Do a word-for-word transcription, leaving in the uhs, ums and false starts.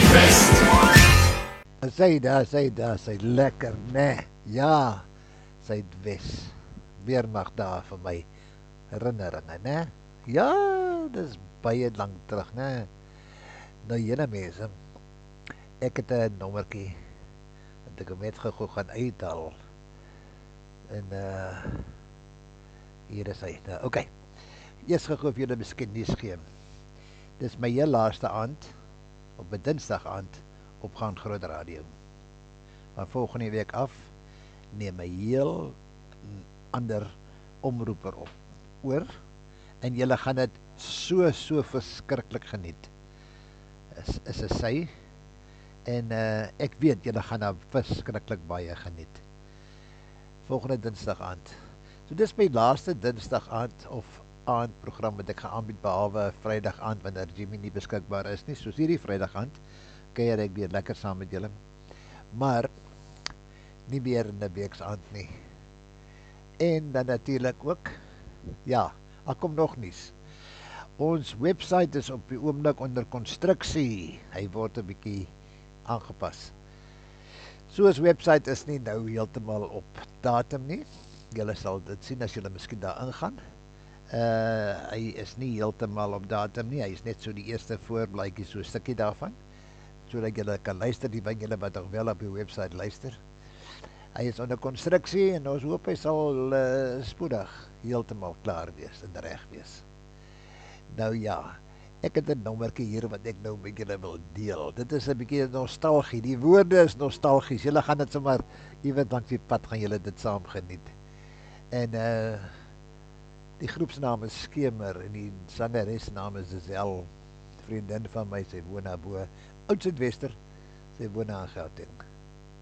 Sy daar, sy daar, sy lekker, nee. Ja, Suidwes. Weer mag daar vir my herinneringe, né? Ja, dis baie lank terug, né? Nou jene mense, ek het 'n nommertjie wat ek hom net gou gaan uithaal. En uh hier is hy. Nou, okay. Eers gou vir julle miskien nuus gee. Dis my heel laaste aand op 'n Dinsdag aand op Gaan Groot Radio. Van volgende week af neem my heel ander omroeper op oor en julle gaan dit so so verskriklik geniet. Is is 'n sy en uh, ek weet julle gaan daar verskriklik baie geniet. Volgende Dinsdag aand. So dis my laaste Dinsdag aand of aandprogram wat ek gaan aanbied behalwe Vrydag aand wanneer Jimmy nie beskikbaar is nie. Soos hierdie Vrydag aand kuier ek weer lekker saam met julle. Maar nie meer in 'n week se aand nie. En dan natuurlik ook, ja, daar kom nog nuus. Ons website is op die oomblik onder konstruksie. Hy word 'n bietjie aangepas. So ons website is nie nou heeltemal op datum nie. Julle sal dit sien as julle miskien daar ingaan. Uh, hy is nie heeltemal op datum nie. Hy is net so die eerste voorblaadjie, so 'n stukkie daarvan. Sodat julle kan luister, die van julle wat nog wel op die website luister. Hy is onder konstruksie en ons hoop hy sal uh, spoedig heeltemal klaar wees en reg wees. Nou ja, ek het 'n nommertjie hier wat ek nou met julle wil deel. Dit is 'n bietjie nostalgie. Die woorde is nostalgies. Julle gaan dit sommer iewers langs die pad gaan julle dit saam geniet. En uh die groepsnaam is Skemer en die sangeres naam is Giselle. Vriendin van my, sy woon daar bo, Oud Suidwester, sy woon daar in Gauteng.